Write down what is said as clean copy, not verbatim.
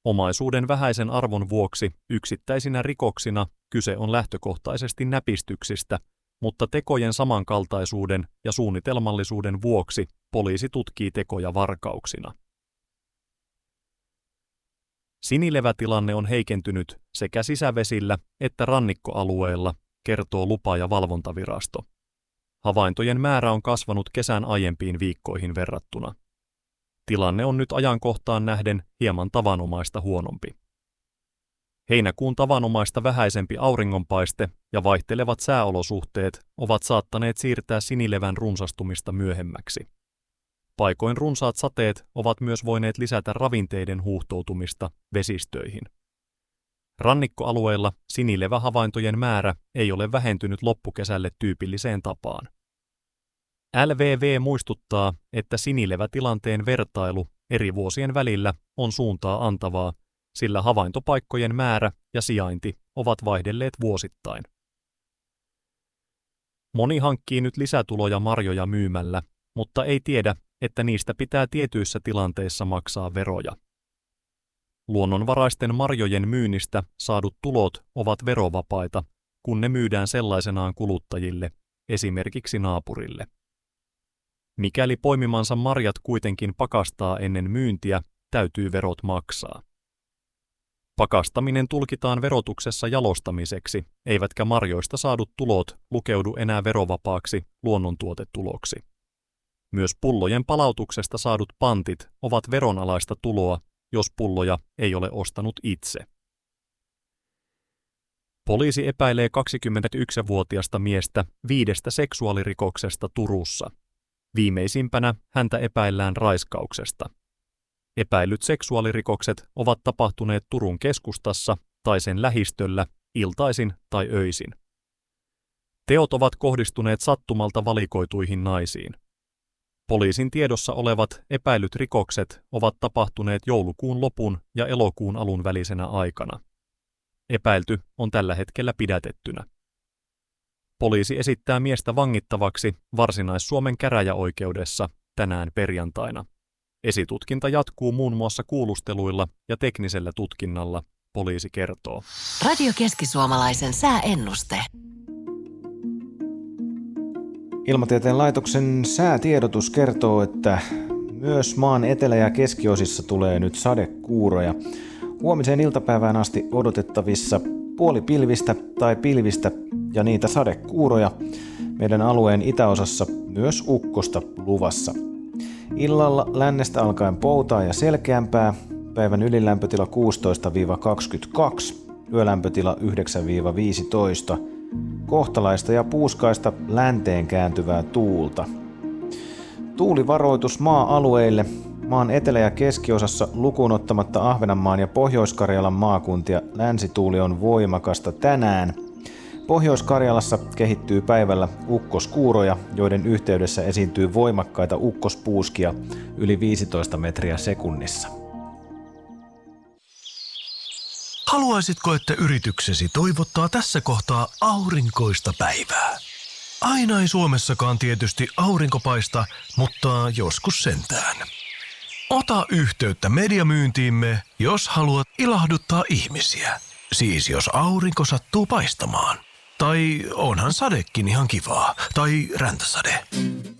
Omaisuuden vähäisen arvon vuoksi yksittäisinä rikoksina kyse on lähtökohtaisesti näpistyksistä, mutta tekojen samankaltaisuuden ja suunnitelmallisuuden vuoksi poliisi tutkii tekoja varkauksina. Sinilevätilanne on heikentynyt sekä sisävesillä että rannikkoalueella, kertoo lupa- ja valvontavirasto. Havaintojen määrä on kasvanut kesän aiempiin viikkoihin verrattuna. Tilanne on nyt ajankohtaan nähden hieman tavanomaista huonompi. Heinäkuun tavanomaista vähäisempi auringonpaiste ja vaihtelevat sääolosuhteet ovat saattaneet siirtää sinilevän runsastumista myöhemmäksi. Paikoin runsaat sateet ovat myös voineet lisätä ravinteiden huuhtoutumista vesistöihin. Rannikkoalueilla sinilevähavaintojen määrä ei ole vähentynyt loppukesälle tyypilliseen tapaan. LVV muistuttaa, että sinilevätilanteen vertailu eri vuosien välillä on suuntaa antavaa, sillä havaintopaikkojen määrä ja sijainti ovat vaihdelleet vuosittain. Moni hankkii nyt lisätuloja marjoja myymällä, mutta ei tiedä, että niistä pitää tietyissä tilanteissa maksaa veroja. Luonnonvaraisten marjojen myynnistä saadut tulot ovat verovapaita, kun ne myydään sellaisenaan kuluttajille, esimerkiksi naapurille. Mikäli poimimansa marjat kuitenkin pakastaa ennen myyntiä, täytyy verot maksaa. Pakastaminen tulkitaan verotuksessa jalostamiseksi, eivätkä marjoista saadut tulot lukeudu enää verovapaaksi luonnontuotetuloksi. Myös pullojen palautuksesta saadut pantit ovat veronalaista tuloa, jos pulloja ei ole ostanut itse. Poliisi epäilee 21-vuotiasta miestä 5 seksuaalirikoksesta Turussa. Viimeisimpänä häntä epäillään raiskauksesta. Epäillyt seksuaalirikokset ovat tapahtuneet Turun keskustassa tai sen lähistöllä iltaisin tai öisin. Teot ovat kohdistuneet sattumalta valikoituihin naisiin. Poliisin tiedossa olevat epäillyt rikokset ovat tapahtuneet joulukuun lopun ja elokuun alun välisenä aikana. Epäilty on tällä hetkellä pidätettynä. Poliisi esittää miestä vangittavaksi Varsinais-Suomen käräjäoikeudessa tänään perjantaina. Esitutkinta jatkuu muun muassa kuulusteluilla ja teknisellä tutkinnalla, poliisi kertoo. Radio Keski-Suomalaisen sääennuste. Ilmatieteen laitoksen säätiedotus kertoo, että myös maan etelä- ja keskiosissa tulee nyt sadekuuroja. Huomiseen iltapäivään asti odotettavissa puolipilvistä tai pilvistä ja niitä sadekuuroja. Meidän alueen itäosassa myös ukkosta luvassa. Illalla lännestä alkaen poutaa ja selkeämpää. Päivän ylilämpötila 16-22, yölämpötila 9-15. Kohtalaista ja puuskaista länteen kääntyvää tuulta. Tuulivaroitus maa-alueille. Maan etelä- ja keskiosassa lukuun ottamatta Ahvenanmaan ja Pohjois-Karjalan maakuntia länsituuli on voimakasta tänään. Pohjois-Karjalassa kehittyy päivällä ukkoskuuroja, joiden yhteydessä esiintyy voimakkaita ukkospuuskia yli 15 metriä sekunnissa. Haluaisitko, että yrityksesi toivottaa tässä kohtaa aurinkoista päivää? Aina ei Suomessakaan tietysti aurinko paista, mutta joskus sentään. Ota yhteyttä mediamyyntiimme, jos haluat ilahduttaa ihmisiä. Siis jos aurinko sattuu paistamaan. Tai onhan sadekin ihan kivaa. Tai räntäsade.